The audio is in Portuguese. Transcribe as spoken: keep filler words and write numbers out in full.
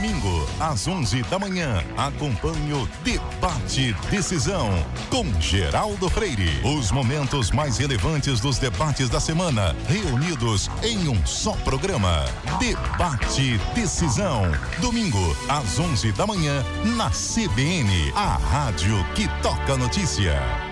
Domingo, às onze da manhã, acompanhe o Debate Decisão, com Geraldo Freire. Os momentos mais relevantes dos debates da semana, reunidos em um só programa. Debate Decisão. Domingo, às onze da manhã, na C B N, a rádio que toca notícia.